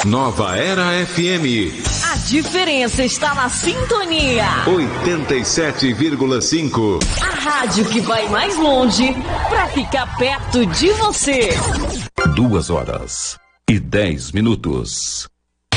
Nova Era FM. A diferença está na sintonia. 87,5. A rádio que vai mais longe para ficar perto de você. 2 horas e 10 minutos.